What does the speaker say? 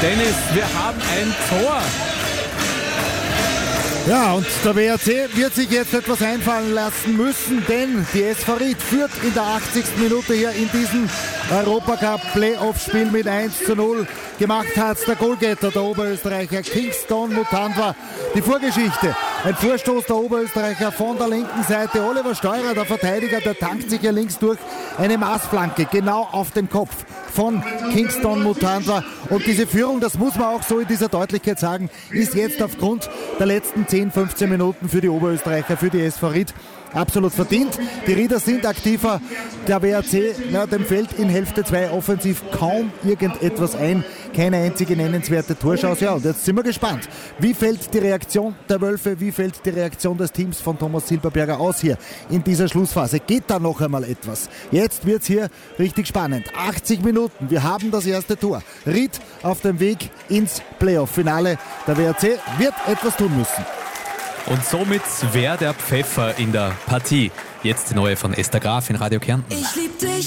Dennis, wir haben ein Tor. Ja, und der WRC wird sich jetzt etwas einfallen lassen müssen, denn die SV Ried führt in der 80. Minute hier in diesem Europacup-Playoff-Spiel mit 1:0. Gemacht hat der Goalgetter, der Oberösterreicher Kingston Mutandwa. Die Vorgeschichte: ein Vorstoß der Oberösterreicher von der linken Seite. Oliver Steurer, der Verteidiger, der tankt sich hier links durch. Eine Maßflanke genau auf den Kopf von Kingston Mutandwa. Und diese Führung, das muss man auch so in dieser Deutlichkeit sagen, ist jetzt aufgrund der letzten 10, 15 Minuten für die Oberösterreicher, für die SV Ried absolut verdient. Die Rieder sind aktiver. Der WRC, dem fällt in Hälfte 2 offensiv kaum irgendetwas ein. Keine einzige nennenswerte Torchance. Ja, und jetzt sind wir gespannt. Wie fällt die Reaktion der Wölfe? Wie fällt die Reaktion des Teams von Thomas Silberberger aus hier in dieser Schlussphase? Geht da noch einmal etwas? Jetzt wird es hier richtig spannend. 80 Minuten. Wir haben das erste Tor. Ried auf dem Weg ins Playoff-Finale. Der WRC wird etwas tun müssen. Und somit wäre der Pfeffer in der Partie. Jetzt die neue von Esther Graf in Radio Kärnten. Ich lieb dich.